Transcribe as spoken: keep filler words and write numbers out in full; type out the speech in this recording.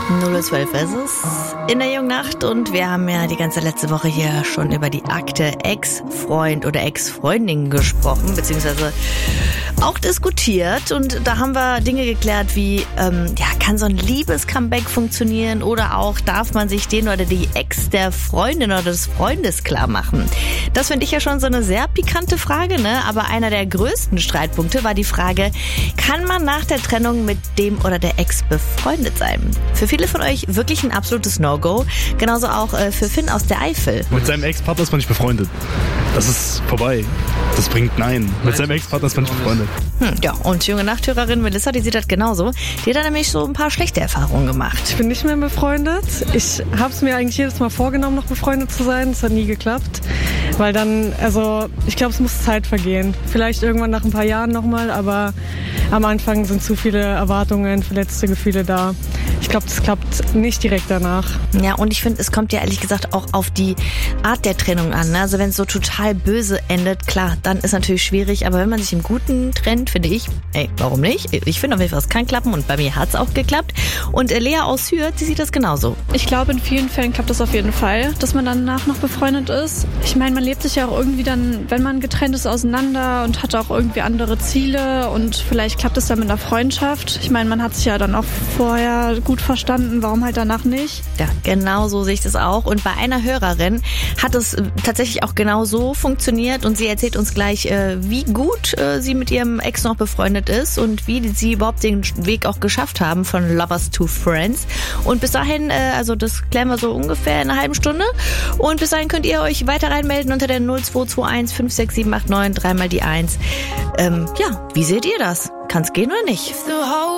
null Uhr zwölf ist es in der Jungnacht und wir haben ja die ganze letzte Woche hier schon über die Akte Ex-Freund oder Ex-Freundin gesprochen, beziehungsweise auch diskutiert, und da haben wir Dinge geklärt wie, ähm, ja, kann so ein Liebes-Comeback funktionieren oder auch darf man sich den oder die Ex der Freundin oder des Freundes klar machen? Das finde ich ja schon so eine sehr pikante Frage, ne? Aber einer der größten Streitpunkte war die Frage, kann man nach der Trennung mit dem oder der Ex befreundet sein? Für viele von euch wirklich ein absolutes No-Go, genauso auch äh, für Finn aus der Eifel. Mit seinem Ex-Partner ist man nicht befreundet. Das ist vorbei. Das bringt Nein. Mit seinem Ex-Partner ist man nicht befreundet. Hm, ja, und junge Nachthörerin Melissa, die sieht das genauso. Die hat da nämlich so ein paar schlechte Erfahrungen gemacht. Ich bin nicht mehr befreundet. Ich habe es mir eigentlich jedes Mal vorgenommen, noch befreundet zu sein. Das hat nie geklappt. Weil dann, also ich glaube, es muss Zeit vergehen. Vielleicht irgendwann nach ein paar Jahren nochmal, aber am Anfang sind zu viele Erwartungen, verletzte Gefühle da. Ich glaube, das klappt nicht direkt danach. Ja, und ich finde, es kommt ja ehrlich gesagt auch auf die Art der Trennung an. Ne? Also wenn es so total böse endet, klar, dann ist natürlich schwierig. Aber wenn man sich im Guten trennt, finde ich, ey, warum nicht? Ich finde auf jeden Fall, es kann klappen, und bei mir hat es auch geklappt. Und Lea aus Hürth, die sieht das genauso. Ich glaube, in vielen Fällen klappt das auf jeden Fall, dass man danach noch befreundet ist. Ich meine, man lebt sich ja auch irgendwie dann, wenn man getrennt ist, auseinander und hat auch irgendwie andere Ziele, und vielleicht klappt es dann mit einer Freundschaft. Ich meine, man hat sich ja dann auch vorher gut verstanden, warum halt danach nicht? Ja, genau so sehe ich das auch. Und bei einer Hörerin hat es tatsächlich auch genau so funktioniert, und sie erzählt uns gleich, wie gut sie mit ihrem Ex noch befreundet ist und wie sie überhaupt den Weg auch geschafft haben von Lovers to Friends. Und bis dahin, also das klären wir so ungefähr in einer halben Stunde, und bis dahin könnt ihr euch weiter reinmelden unter der null zwei zwei eins fünf sechs sieben acht neun, dreimal die eins. Ähm, ja, wie seht ihr das? Kann's gehen oder nicht?